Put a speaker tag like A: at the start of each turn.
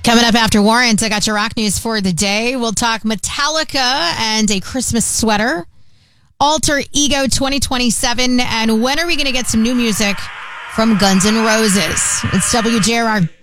A: Coming up after Warrant, I got your rock news for the day. We'll talk Metallica and a Christmas sweater, Alter Ego 2027, and when are we going to get some new music from Guns N' Roses? It's WJRR